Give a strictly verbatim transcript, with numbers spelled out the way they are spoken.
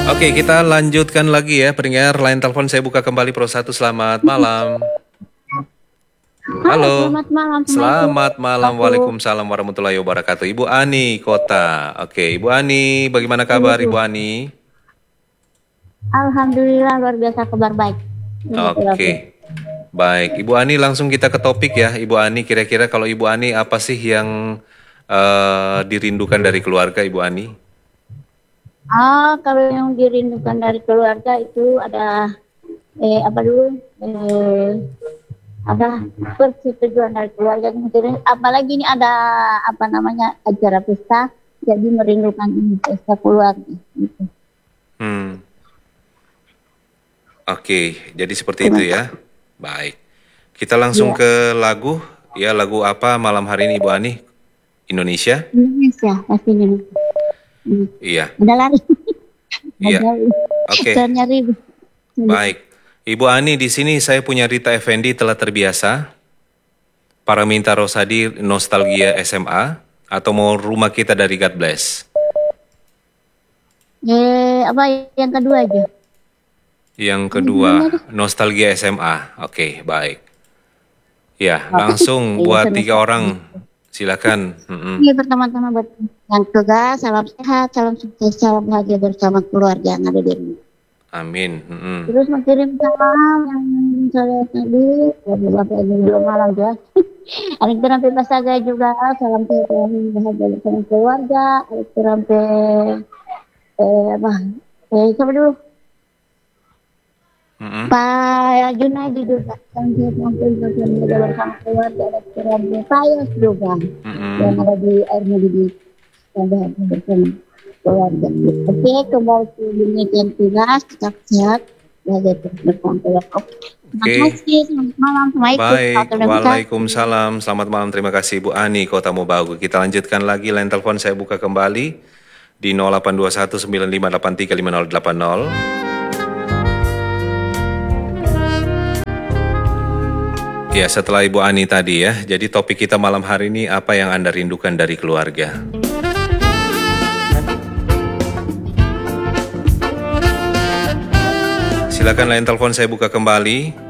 Oke, kita lanjutkan lagi ya, pendengar. Line telepon saya buka kembali Pro satu. Selamat malam. Halo, Halo. selamat malam. Selamat malam. Aku. Waalaikumsalam warahmatullahi wabarakatuh. Ibu Ani Kota. Oke, Ibu Ani, bagaimana kabar Ibu Ani? Alhamdulillah luar biasa, kabar baik. Oke. Baik, Ibu Ani, langsung kita ke topik ya. Ibu Ani, kira-kira kalau Ibu Ani apa sih yang uh, dirindukan dari keluarga Ibu Ani? Ah, kalau yang dirindukan dari keluarga itu ada eh apa dulu? Eh ada persetujuan dari keluarga, apalagi ini ada apa namanya acara pesta, jadi merindukan ini pesta keluarga. Gitu. Hmm. Oke, jadi seperti itu ya. Baik. Kita langsung ya. ke lagu. Ya, lagu apa malam hari ini Ibu Ani? Indonesia? Indonesia, pasti Indonesia. Iya. Udah lari. Iya. Oke. Okay. Baik. Ibu Ani, di sini saya punya Rita Effendi Telah Terbiasa. Paraminta Rosadi Nostalgia S M A, atau mau Rumah Kita dari God Bless? Eh, apa yang kedua aja? Yang kedua, Nostalgia S M A. Oke, okay, baik. Ya, langsung buat tiga orang. Silakan. Ini pertama-tama buat yang tugas, salam sehat, salam sukses, salam bahagia bersama keluarga yang ada di rumah. Amin. Mm-hmm. Terus mengirim salam yang saya tadi, dari Bapak Ibu belum malam ya. Adik terampe pasaga juga, salam sehat, bahagia bersama keluarga. Adik terampe, eh apa? Eh siapa dulu? Mm-hmm. Pak Junaidi juga, salam sehat, bahagia bersama keluarga. Adik terampe saya juga, mm-hmm. yang ada di air di bahagia bersama keluarga. Oke, kembali ke dunia yang tugas, tetap sehat, bahagia bersama keluarga. Terima kasih, selamat malam. Baik, waalaikumsalam. Selamat malam, terima kasih Ibu Ani Kota Mobagu. Kita lanjutkan lagi, line telepon saya buka kembali di nol delapan dua satu sembilan lima delapan tiga lima nol delapan nol. Ya, setelah Ibu Ani tadi ya, jadi topik kita malam hari ini, apa yang Anda rindukan dari keluarga? Silakan line telepon saya buka kembali